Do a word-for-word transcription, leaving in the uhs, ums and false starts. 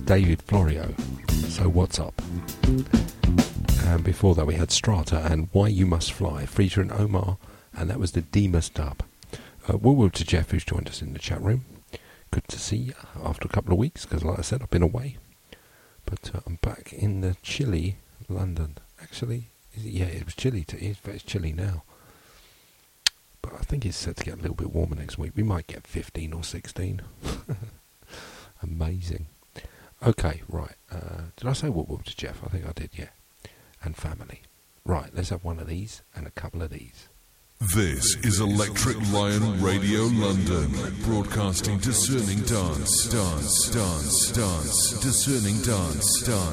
David Florio. So what's up? And before that we had Strata and Why You Must Fly, featuring Omar, and that was the Demas dub. Uh, welcome to Jeff, who's joined us in the chat room. Good to see you after a couple of weeks, because like I said, I've been away. But uh, I'm back in the chilly London. Actually, is it, yeah, it was chilly. To, it's, it's chilly now. But I think it's set to get a little bit warmer next week. We might get fifteen or sixteen. Amazing. Okay, right. Uh, did I say what up to Jeff? I think I did, yeah. And family. Right, let's have one of these and a couple of these. This is Electric Lion Radio London, broadcasting discerning dance, dance, dance, dance, discerning dance, dance.